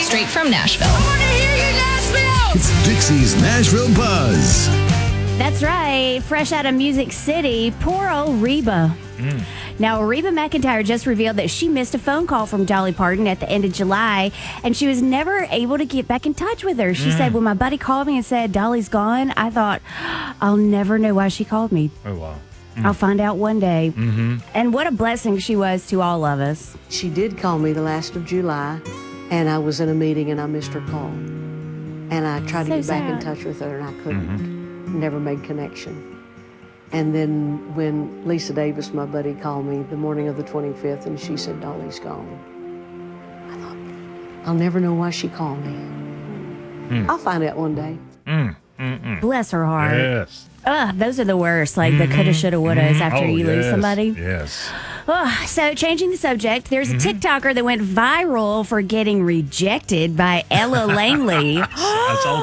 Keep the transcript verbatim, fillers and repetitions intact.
straight from Nashville. I want to hear you, Nashville! It's Dixie's Nashville Buzz. That's right. Fresh out of Music City, poor old Reba. Mm. Now, Reba McEntire just revealed that she missed a phone call from Dolly Parton at the end of July, and she was never able to get back in touch with her. She Mm. said, when my buddy called me and said, Dolly's gone, I thought, I'll never know why she called me. Oh, wow. I'll find out one day. Mm-hmm. And what a blessing she was to all of us. She did call me the last of July, and I was in a meeting and I missed her call. And I tried So to get back in sad. touch with her and I couldn't. Mm-hmm. Never made connection. And then when Lisa Davis, my buddy, called me the morning of the twenty-fifth and she said, Dolly's gone. I thought, I'll never know why she called me. Mm. I'll find out one day. Mm. Mm-mm. Bless her heart. Yes. Ugh, those are the worst, like the coulda, shoulda, wouldas Mhm. after Oh, you lose yes. somebody. Yes. Ugh, so, changing the subject, there's a Mm-hmm. TikToker that went viral for getting rejected by Ella Langley. I saw